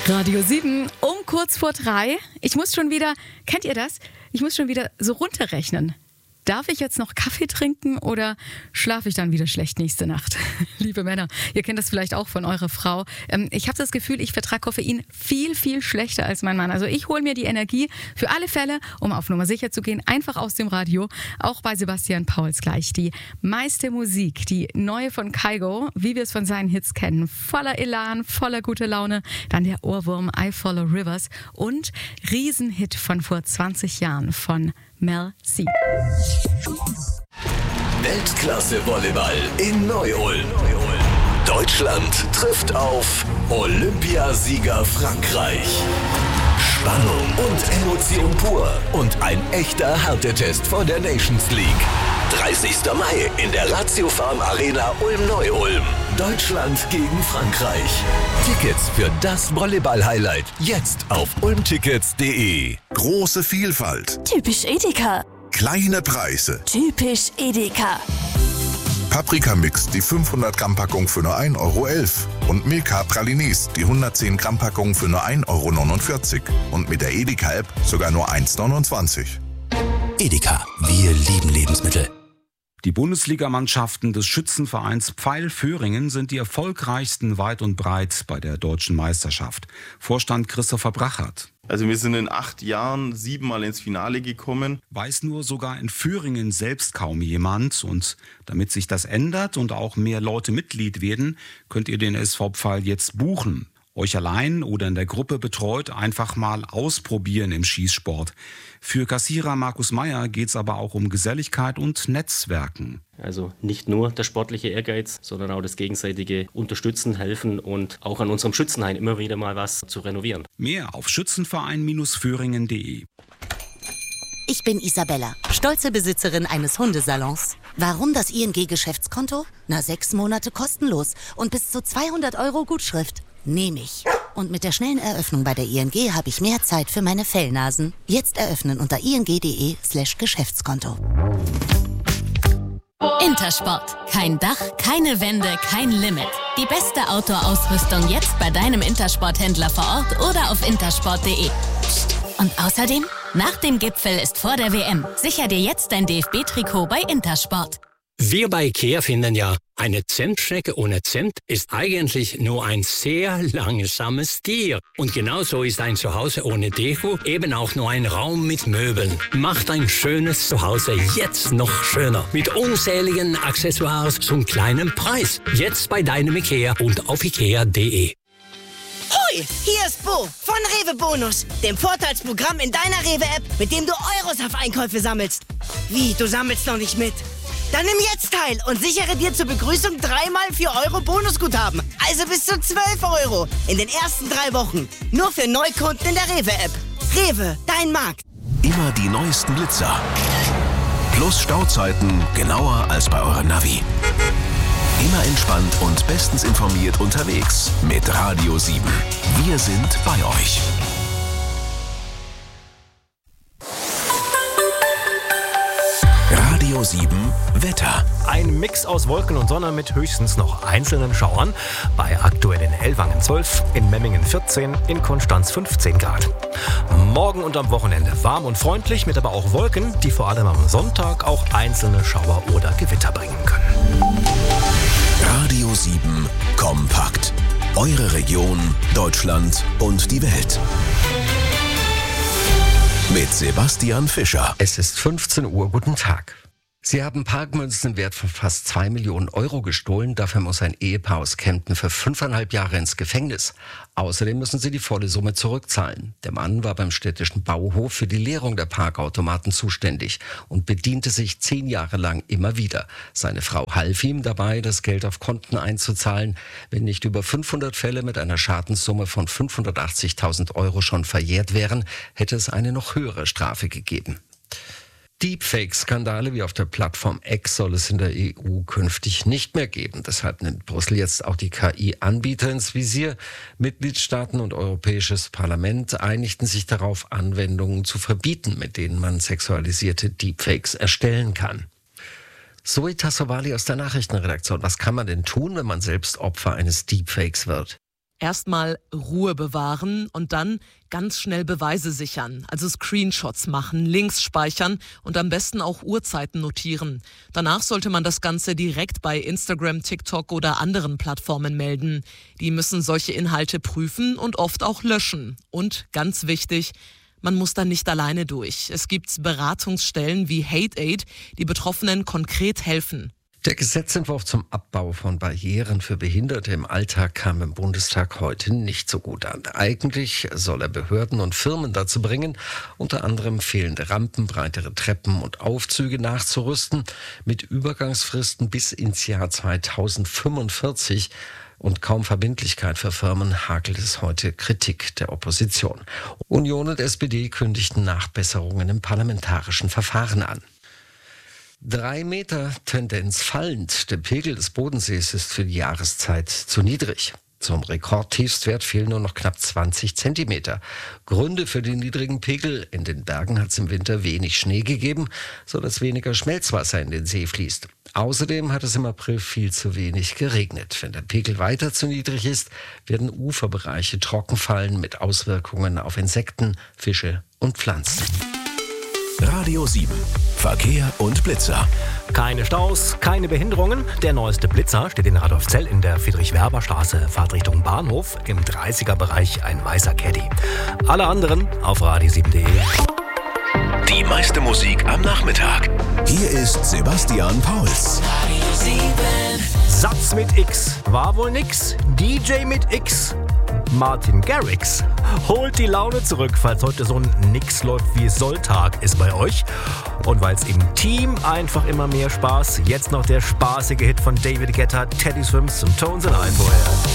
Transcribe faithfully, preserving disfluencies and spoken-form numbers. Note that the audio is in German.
Radio sieben um kurz vor drei. Ich muss schon wieder, kennt ihr das? Ich muss schon wieder so runterrechnen. Darf ich jetzt noch Kaffee trinken oder schlafe ich dann wieder schlecht nächste Nacht? Liebe Männer, ihr kennt das vielleicht auch von eurer Frau. Ähm, ich habe das Gefühl, ich vertrage Koffein viel, viel schlechter als mein Mann. Also ich hole mir die Energie für alle Fälle, um auf Nummer sicher zu gehen, einfach aus dem Radio. Auch bei Sebastian Pauls gleich. Die meiste Musik, die neue von Kygo, wie wir es von seinen Hits kennen. Voller Elan, voller gute Laune. Dann der Ohrwurm I Follow Rivers und Riesenhit von vor zwanzig Jahren von Mel C. Weltklasse Volleyball in Neu-Ulm. Deutschland trifft auf Olympiasieger Frankreich. Spannung und Emotion pur und ein echter Härtetest vor der Nations League. dreißigster Mai in der Ratio Farm Arena Ulm-Neu-Ulm. Deutschland gegen Frankreich. Tickets für das Volleyball-Highlight jetzt auf ulmtickets punkt de. Große Vielfalt. Typisch Edeka. Kleine Preise. Typisch Edeka. Paprikamix, die fünfhundert Gramm Packung für nur ein Euro elf. Und Milka Pralines, die hundertzehn Gramm Packung für nur ein Euro neunundvierzig. Und mit der Edeka-App sogar nur eins neunundzwanzig. Edeka, wir lieben Lebensmittel. Die Bundesligamannschaften des Schützenvereins Pfeil Föhringen sind die erfolgreichsten weit und breit bei der deutschen Meisterschaft. Vorstand Christopher Brachert. Also wir sind in acht Jahren siebenmal ins Finale gekommen. Weiß nur sogar in Föhringen selbst kaum jemand. Und damit sich das ändert und auch mehr Leute Mitglied werden, könnt ihr den S V Pfeil jetzt buchen. Euch allein oder in der Gruppe betreut, einfach mal ausprobieren im Schießsport. Für Kassierer Markus Meyer geht's aber auch um Geselligkeit und Netzwerken. Also nicht nur der sportliche Ehrgeiz, sondern auch das gegenseitige Unterstützen, Helfen und auch an unserem Schützenhain immer wieder mal was zu renovieren. Mehr auf schützenverein Föhringen punkt de. Ich bin Isabella, stolze Besitzerin eines Hundesalons. Warum das I N G-Geschäftskonto? Na, sechs Monate kostenlos und bis zu zweihundert Euro Gutschrift. Nehme ich. Und mit der schnellen Eröffnung bei der I N G habe ich mehr Zeit für meine Fellnasen. Jetzt eröffnen unter ing.de slash Geschäftskonto. Intersport. Kein Dach, keine Wände, kein Limit. Die beste Outdoor-Ausrüstung jetzt bei deinem Intersport-Händler vor Ort oder auf intersport punkt de. Psst. Und außerdem, nach dem Gipfel ist vor der W M. Sicher dir jetzt dein D F B-Trikot bei Intersport. Wir bei IKEA finden ja, eine Zentschnecke ohne Zimt ist eigentlich nur ein sehr langsames Tier. Und genauso ist ein Zuhause ohne Deko eben auch nur ein Raum mit Möbeln. Macht ein schönes Zuhause jetzt noch schöner. Mit unzähligen Accessoires zum kleinen Preis. Jetzt bei deinem IKEA und auf ikea punkt de. Hoi, hier ist Bo von Rewe Bonus, dem Vorteilsprogramm in deiner Rewe-App, mit dem du Euros auf Einkäufe sammelst. Wie, du sammelst noch nicht mit? Dann nimm jetzt teil und sichere dir zur Begrüßung dreimal vier Euro Bonusguthaben. Also bis zu zwölf Euro in den ersten drei Wochen. Nur für Neukunden in der Rewe-App. Rewe, dein Markt. Immer die neuesten Blitzer. Plus Stauzeiten genauer als bei eurem Navi. Immer entspannt und bestens informiert unterwegs mit Radio sieben. Wir sind bei euch. Radio sieben Wetter. Ein Mix aus Wolken und Sonne mit höchstens noch einzelnen Schauern. Bei aktuell in Ellwangen zwölf, in Memmingen vierzehn, in Konstanz fünfzehn Grad. Morgen und am Wochenende warm und freundlich, mit aber auch Wolken, die vor allem am Sonntag auch einzelne Schauer oder Gewitter bringen können. Radio sieben kompakt. Eure Region, Deutschland und die Welt. Mit Sebastian Fischer. Es ist fünfzehn Uhr, guten Tag. Sie haben Parkmünzen im Wert von fast zwei Millionen Euro gestohlen. Dafür muss ein Ehepaar aus Kempten für fünfeinhalb Jahre ins Gefängnis. Außerdem müssen sie die volle Summe zurückzahlen. Der Mann war beim städtischen Bauhof für die Leerung der Parkautomaten zuständig und bediente sich zehn Jahre lang immer wieder. Seine Frau half ihm dabei, das Geld auf Konten einzuzahlen. Wenn nicht über fünfhundert Fälle mit einer Schadenssumme von fünfhundertachtzigtausend Euro schon verjährt wären, hätte es eine noch höhere Strafe gegeben. Deepfake-Skandale wie auf der Plattform X soll es in der E U künftig nicht mehr geben. Deshalb nimmt Brüssel jetzt auch die K I-Anbieter ins Visier. Mitgliedstaaten und Europäisches Parlament einigten sich darauf, Anwendungen zu verbieten, mit denen man sexualisierte Deepfakes erstellen kann. Zoe Tassovali aus der Nachrichtenredaktion. Was kann man denn tun, wenn man selbst Opfer eines Deepfakes wird? Erstmal Ruhe bewahren und dann ganz schnell Beweise sichern, also Screenshots machen, Links speichern und am besten auch Uhrzeiten notieren. Danach sollte man das Ganze direkt bei Instagram, TikTok oder anderen Plattformen melden. Die müssen solche Inhalte prüfen und oft auch löschen. Und ganz wichtig, man muss dann nicht alleine durch. Es gibt Beratungsstellen wie Hate Aid, die Betroffenen konkret helfen. Der Gesetzentwurf zum Abbau von Barrieren für Behinderte im Alltag kam im Bundestag heute nicht so gut an. Eigentlich soll er Behörden und Firmen dazu bringen, unter anderem fehlende Rampen, breitere Treppen und Aufzüge nachzurüsten, mit Übergangsfristen bis ins Jahr zweitausendfünfundvierzig. Und kaum Verbindlichkeit für Firmen hakelt es heute Kritik der Opposition. Union und S P D kündigten Nachbesserungen im parlamentarischen Verfahren an. Drei Meter Tendenz fallend. Der Pegel des Bodensees ist für die Jahreszeit zu niedrig. Zum Rekordtiefstwert fehlen nur noch knapp zwanzig Zentimeter. Gründe für den niedrigen Pegel: in den Bergen hat es im Winter wenig Schnee gegeben, sodass weniger Schmelzwasser in den See fließt. Außerdem hat es im April viel zu wenig geregnet. Wenn der Pegel weiter zu niedrig ist, werden Uferbereiche trocken fallen mit Auswirkungen auf Insekten, Fische und Pflanzen. Radio sieben. Verkehr und Blitzer. Keine Staus, keine Behinderungen. Der neueste Blitzer steht in Radolfzell in der Friedrich-Werber-Straße, Fahrtrichtung Bahnhof, im dreißiger-Bereich ein weißer Caddy. Alle anderen auf radio sieben punkt de. Die meiste Musik am Nachmittag. Hier ist Sebastian Pauls. Radio sieben. Satz mit X war wohl nix. D J mit X. Martin Garrix holt die Laune zurück, falls heute so ein Nix läuft wie es soll Tag ist bei euch. Und weil es im Team einfach immer mehr Spaß, jetzt noch der spaßige Hit von David Guetta, Teddy Swims und Tones and I vorher.